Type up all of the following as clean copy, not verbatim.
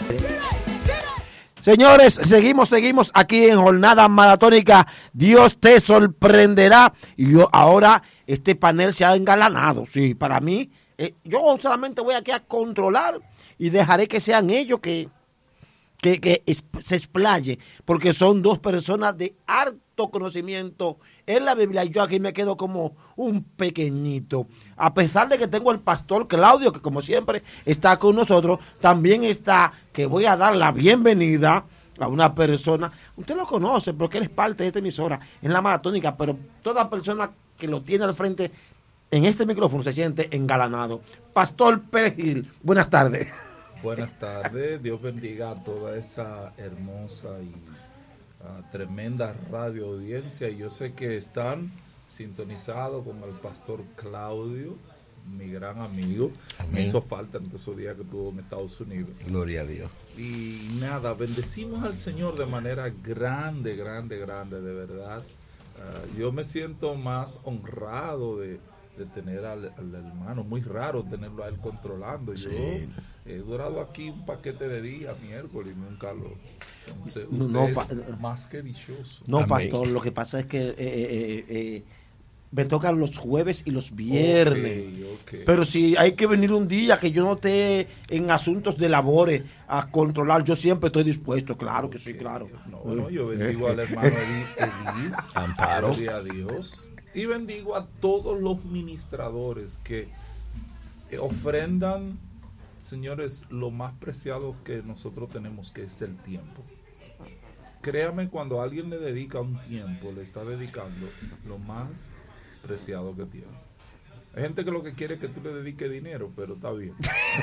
Señores, seguimos aquí en Jornada Maratónica. Dios te sorprenderá. Y ahora este panel se ha engalanado. Sí, para mí, yo solamente voy aquí a controlar y dejaré que sean ellos que se explaye, porque son dos personas de harto conocimiento en la Biblia, y yo aquí me quedo como un pequeñito. A pesar de que tengo el pastor Claudio, que como siempre está con nosotros, también está, que voy a dar la bienvenida a una persona, usted lo conoce porque él es parte de esta emisora, en la Maratónica, pero toda persona que lo tiene al frente en este micrófono se siente engalanado. Pastor Pérez Gil, buenas tardes. Buenas tardes, Dios bendiga a toda esa hermosa y tremenda radio audiencia. Yo sé que están sintonizados con el pastor Claudio, mi gran amigo. Amén. Me hizo falta en esos días que estuvo en Estados Unidos. Gloria a Dios. Y nada, bendecimos al Señor de manera grande, de verdad. Yo me siento más honrado de tener al hermano, muy raro tenerlo a él controlando. Yo he durado aquí un paquete de días, miércoles, y nunca lo... Entonces, usted es más que dichoso. No, pastor, lo que pasa es que me tocan los jueves y los viernes. Okay. Pero si hay que venir un día que yo no esté en asuntos de labores a controlar, yo siempre estoy dispuesto, claro que sí, claro. No, yo bendigo al hermano Edith, Amparo. Gloria a Dios. Y bendigo a todos los ministradores que ofrendan, señores, lo más preciado que nosotros tenemos, que es el tiempo. Créame, cuando alguien le dedica un tiempo, le está dedicando lo más preciado que tiene. Hay gente que lo que quiere es que tú le dediques dinero, pero está bien.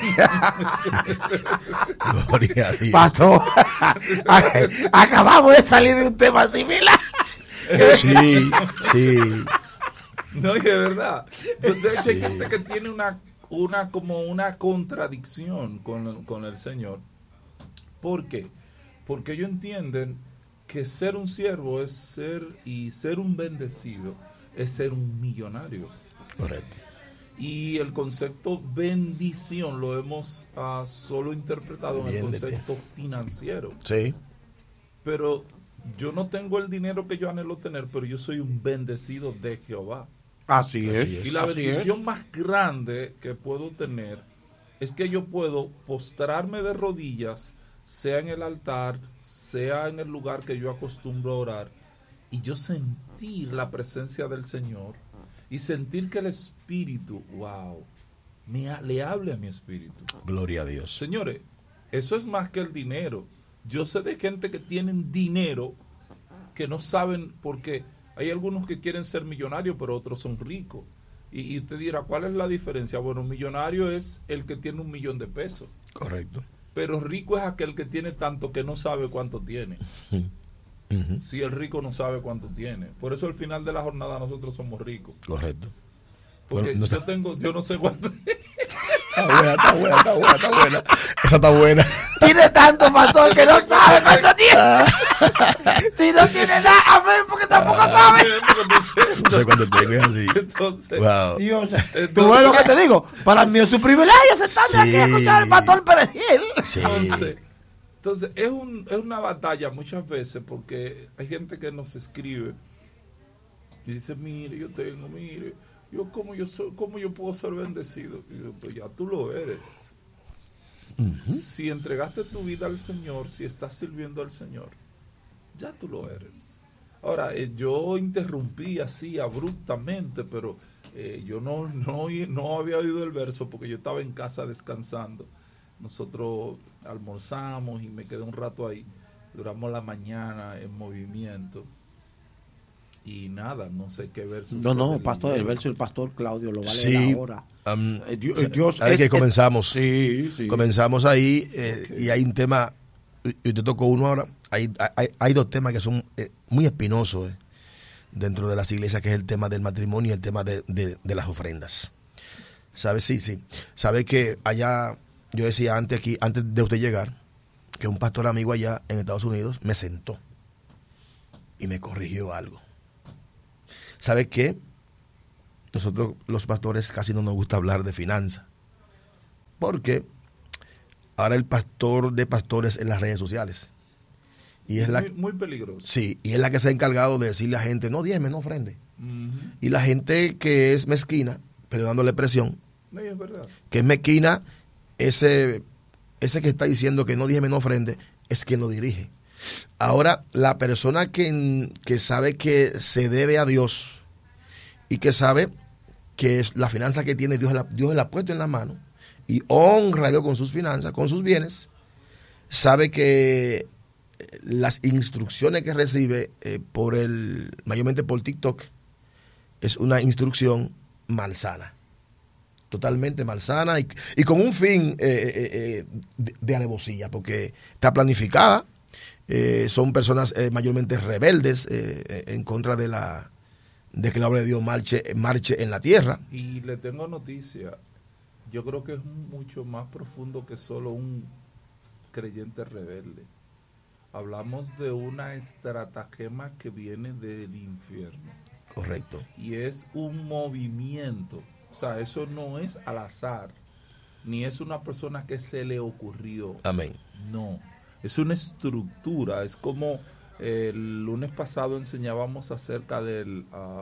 Gloria a Dios. Pastor, acabamos de salir de un tema similar. Sí. No, y de verdad. De hecho, hay gente que tiene una contradicción con el Señor. ¿Por qué? Porque ellos entienden que ser un siervo es ser un bendecido, es ser un millonario. Correcto. Y el concepto bendición lo hemos solo interpretado en el concepto financiero. Sí. Pero yo no tengo el dinero que yo anhelo tener, pero yo soy un bendecido de Jehová. Así es. Y la bendición más grande que puedo tener es que yo puedo postrarme de rodillas, sea en el altar, sea en el lugar que yo acostumbro a orar, y yo sentir la presencia del Señor y sentir que el Espíritu, le hable a mi espíritu. Gloria a Dios. Señores, eso es más que el dinero. Yo sé de gente que tienen dinero que no saben, porque hay algunos que quieren ser millonarios, pero otros son ricos. Y usted dirá, ¿cuál es la diferencia? Bueno, millonario es el que tiene 1 millón de pesos. Correcto. Pero rico es aquel que tiene tanto que no sabe cuánto tiene. Uh-huh. Si el rico no sabe cuánto tiene. Por eso al final de la jornada nosotros somos ricos. Correcto. Porque yo no sé cuánto. Está buena. Esa está buena. Tiene tanto, pastor, que no sabe cuánto tiene. Si no tiene nada, a ver, porque tampoco sabe. No sé cuánto tengo, es así. Entonces, wow. Dios, tú ves lo que te digo. Para mí es su privilegio sentarme aquí a escuchar al pastor Pérez Gil. Sí. Entonces es una batalla muchas veces, porque hay gente que nos escribe y dice, mire, ¿cómo yo puedo ser bendecido? Y yo, pues ya tú lo eres. Uh-huh. Si entregaste tu vida al Señor, si estás sirviendo al Señor, ya tú lo eres. Ahora, yo interrumpí así abruptamente, pero yo no había oído el verso porque yo estaba en casa descansando. Nosotros almorzamos y me quedé un rato ahí. Duramos la mañana en movimiento. Y nada, no sé qué verso. No, pastor, el verso del pastor Claudio lo va a leer ahora. Dios que comenzamos. Sí. Comenzamos ahí y hay un tema, y te tocó uno ahora. Hay dos temas que son muy espinosos dentro de las iglesias, que es el tema del matrimonio y el tema de las ofrendas. ¿Sabes? Sí. ¿Sabes que allá, yo decía antes de usted llegar, que un pastor amigo allá en Estados Unidos me sentó y me corrigió algo? ¿Sabe qué? Nosotros los pastores casi no nos gusta hablar de finanzas, porque ahora el pastor de pastores en las redes sociales. Y es muy peligroso. Sí, y es la que se ha encargado de decirle a la gente, no diezme, no ofrende. Uh-huh. Y la gente que es mezquina, pero dándole presión, no, es verdad. Que es mezquina, ese que está diciendo que no diezme, no ofrende, es quien lo dirige. Ahora, la persona que sabe que se debe a Dios y que sabe que la finanza que tiene Dios la ha puesto en la mano y honra a Dios con sus finanzas, con sus bienes, sabe que las instrucciones que recibe mayormente por TikTok es una instrucción malsana, totalmente malsana y con un fin de alevosía, porque está planificada. Son personas mayormente rebeldes en contra de que la obra de Dios marche en la tierra. Y le tengo noticia, yo creo que es mucho más profundo que solo un creyente rebelde. Hablamos de una estratagema que viene del infierno. Correcto. Y es un movimiento, o sea, eso no es al azar, ni es una persona que se le ocurrió. Amén. No. Es una estructura, es como el lunes pasado enseñábamos acerca del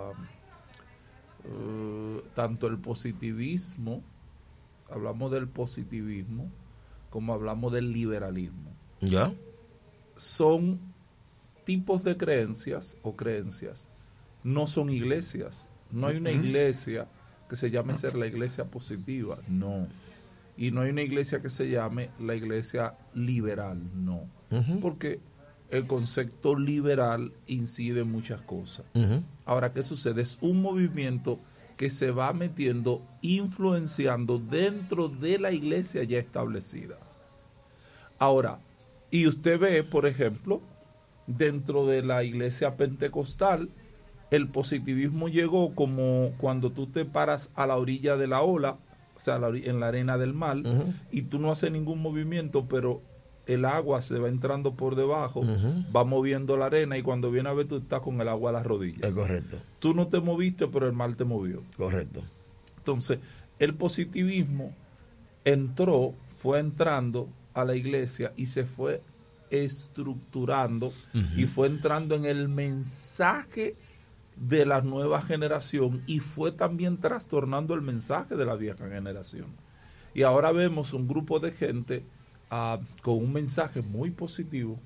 tanto el positivismo, hablamos del positivismo, como hablamos del liberalismo. ¿Ya? Son tipos de creencias o creencias, no son iglesias. No hay una iglesia que se llame ser la iglesia positiva, no. Y no hay una iglesia que se llame la iglesia liberal, no. Porque el concepto liberal incide en muchas cosas. Ahora, ¿qué sucede? Es un movimiento que se va metiendo, influenciando dentro de la iglesia ya establecida. Ahora, y usted ve, por ejemplo, dentro de la iglesia pentecostal, el positivismo llegó como cuando tú te paras a la orilla de la ola, o sea, en la arena del mar, y tú no haces ningún movimiento, pero el agua se va entrando por debajo, va moviendo la arena, y cuando viene a ver tú estás con el agua a las rodillas. Es correcto. Tú no te moviste, pero el mar te movió. Correcto. Entonces, el positivismo fue entrando a la iglesia y se fue estructurando y fue entrando en el mensaje de la nueva generación y fue también trastornando el mensaje de la vieja generación. Y ahora vemos un grupo de gente con un mensaje muy positivo,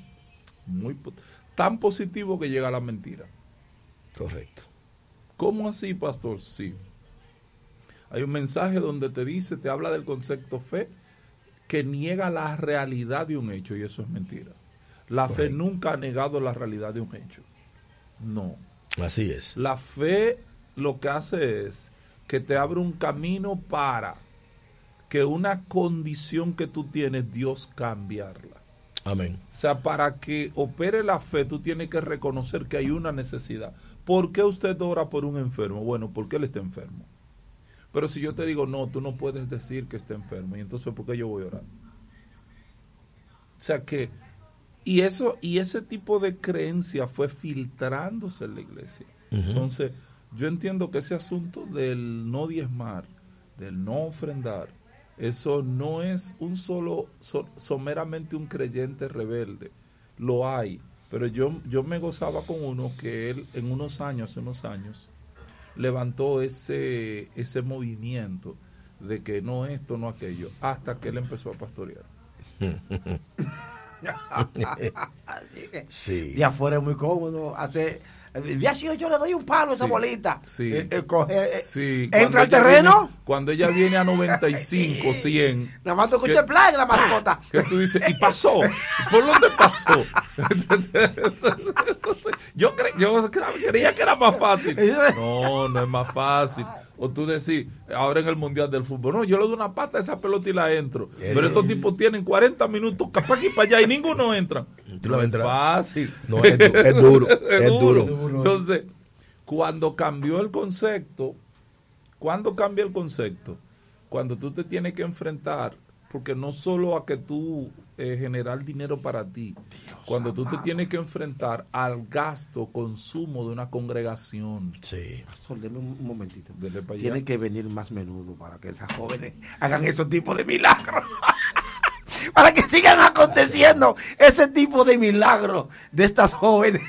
tan positivo que llega a la mentira. Correcto. ¿Cómo así, pastor? Sí. Hay un mensaje donde te habla del concepto fe, que niega la realidad de un hecho, y eso es mentira. La fe nunca ha negado la realidad de un hecho. No. Así es. La fe lo que hace es que te abre un camino para que una condición que tú tienes, Dios cambiarla. Amén. O sea, para que opere la fe, tú tienes que reconocer que hay una necesidad. ¿Por qué usted ora por un enfermo? Bueno, porque él está enfermo. Pero si yo te digo, no, tú no puedes decir que está enfermo, y entonces, ¿por qué yo voy a orar? O sea que, y ese tipo de creencia fue filtrándose en la iglesia. Entonces, yo entiendo que ese asunto del no diezmar, del no ofrendar, eso no es someramente un creyente rebelde. Lo hay, pero yo me gozaba con uno que él hace unos años, levantó ese movimiento de que no esto, no aquello, hasta que él empezó a pastorear. Sí. De afuera es muy cómodo. Ya si yo le doy un palo a esa bolita. Sí. Sí. Entra al terreno. Cuando ella viene a 95, 100. Nada más te escucha el plan de la mascota. Que tú dices, y pasó. ¿Por dónde pasó? Yo creía que era más fácil. No es más fácil. O tú decís, ahora en el Mundial del Fútbol, no, yo le doy una pata a esa pelota y la entro. Pero estos tipos tienen 40 minutos para aquí y para allá y ninguno entra. No es fácil. No, es duro. Es duro. Entonces, cuando cambió el concepto, ¿cuándo cambia el concepto? Cuando tú te tienes que enfrentar, porque no solo a que tú generar dinero para ti, cuando tú te tienes que enfrentar al gasto, consumo de una congregación. Sí. Pastor, deme un momentito. Tienen que venir más menudo para que esas jóvenes hagan esos tipos de milagros. para que sigan aconteciendo ese tipo de milagros de estas jóvenes.